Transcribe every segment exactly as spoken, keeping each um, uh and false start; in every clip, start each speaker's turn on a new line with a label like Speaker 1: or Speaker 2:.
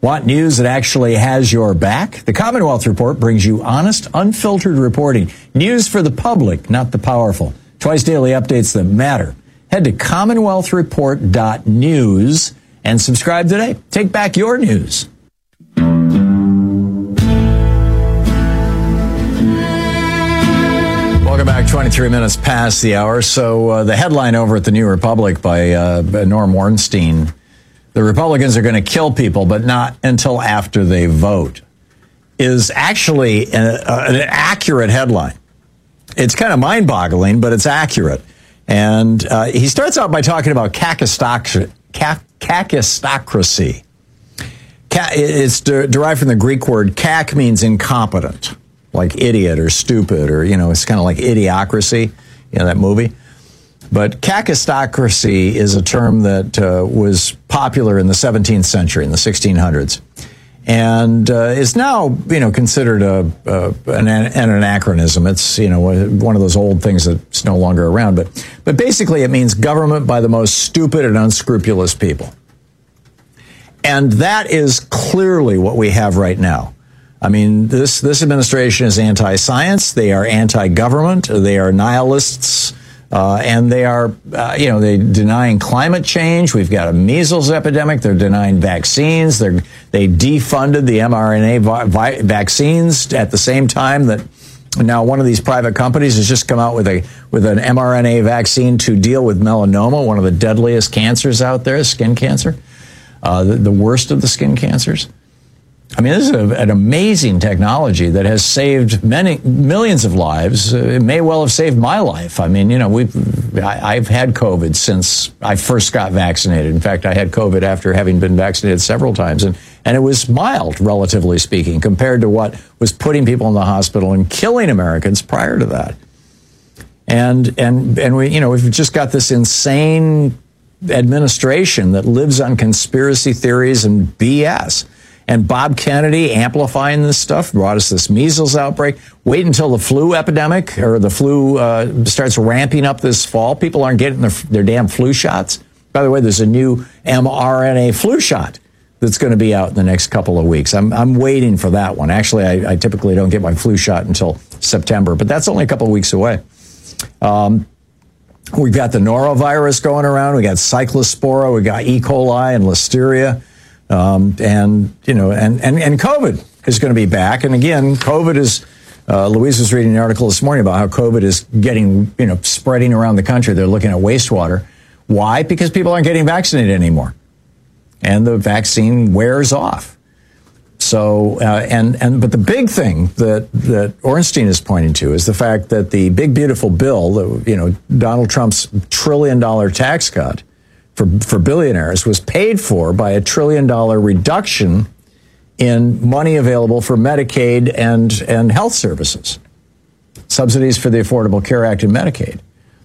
Speaker 1: Want news that actually has your back? The Commonwealth Report brings you honest, unfiltered reporting. News for the public, not the powerful. Twice daily updates that matter. Head to commonwealth report dot news and subscribe today. Take back your news. Welcome back. twenty-three minutes past the hour. So uh, the headline over at the New Republic by uh, Norm Ornstein: the Republicans are going to kill people, but not until after they vote, is actually a, a, an accurate headline. It's kind of mind-boggling, but it's accurate. And uh, he starts out by talking about kakistocracy. Kakistocracy. It's de- derived from the Greek word kak, means incompetent, like idiot or stupid, or, you know, it's kind of like Idiocracy, you know, that movie. But kakistocracy is a term that uh, was popular in the seventeenth century, in the sixteen hundreds, and uh, is now, you know, considered a, a an, an anachronism. It's, you know, one of those old things that's no longer around. But but basically, it means government by the most stupid and unscrupulous people, and that is clearly what we have right now. I mean, this this administration is anti-science. They are anti-government. They are nihilists. Uh, and they are, uh, you know, they denying climate change. We've got a measles epidemic. They're denying vaccines. They're, they defunded the mRNA vi- vi- vaccines at the same time that now one of these private companies has just come out with a with an mRNA vaccine to deal with melanoma, one of the deadliest cancers out there, skin cancer, uh, the, the worst of the skin cancers. I mean, this is a, an amazing technology that has saved many millions of lives. Uh, it may well have saved my life. I mean, you know, we've I, I've had COVID since I first got vaccinated. In fact, I had COVID after having been vaccinated several times, and and it was mild, relatively speaking, compared to what was putting people in the hospital and killing Americans prior to that. And and and we, you know, we've just got this insane administration that lives on conspiracy theories and B S. And Bob Kennedy, amplifying this stuff, brought us this measles outbreak. Wait until the flu epidemic or the flu uh, starts ramping up this fall. People aren't getting their, their damn flu shots. By the way, there's a new mRNA flu shot that's going to be out in the next couple of weeks. I'm, I'm waiting for that one. Actually, I, I typically don't get my flu shot until September, but that's only a couple of weeks away. Um, we've got the norovirus going around. We got cyclospora. We got E. coli and listeria. Um, and, you know, and, and, and COVID is going to be back. And again, COVID is, uh, Louise was reading an article this morning about how COVID is getting, you know, spreading around the country. They're looking at wastewater. Why? Because people aren't getting vaccinated anymore. And the vaccine wears off. So, uh, and, and, but the big thing that, that Ornstein is pointing to is the fact that the big, beautiful bill, that, you know, Donald Trump's trillion dollar tax cut for for billionaires was paid for by a trillion dollar reduction in money available for Medicaid and, and health services, subsidies for the Affordable Care Act and Medicaid.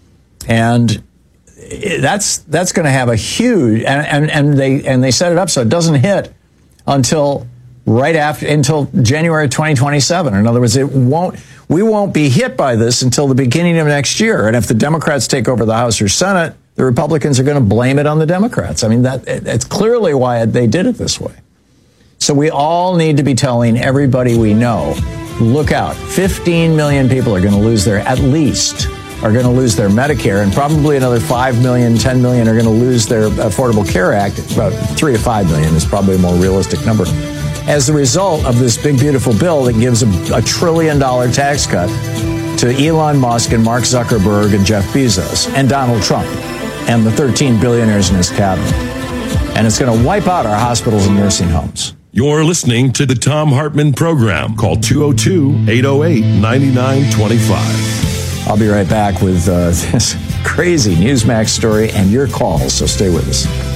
Speaker 1: And that's that's going to have a huge, and, and, and they and they set it up so it doesn't hit until right after, until January twenty twenty-seven. In other words, it won't, we won't be hit by this until the beginning of next year. And if the Democrats take over the House or Senate, the Republicans are going to blame it on the Democrats. I mean, that it's clearly why they did it this way. So we all need to be telling everybody we know, look out, fifteen million people are going to lose their, at least, are going to lose their Medicare, and probably another five million, ten million are going to lose their Affordable Care Act. About three to five million is probably a more realistic number, as a result of this big, beautiful bill that gives a, a trillion dollar tax cut to Elon Musk and Mark Zuckerberg and Jeff Bezos and Donald Trump and the thirteen billionaires in his cabinet. And it's going to wipe out our hospitals and nursing homes.
Speaker 2: You're listening to the Thom Hartmann Program. Call two oh two, eight oh eight, nine nine two five.
Speaker 1: I'll be right back with uh, this crazy Newsmax story and your calls, so stay with us.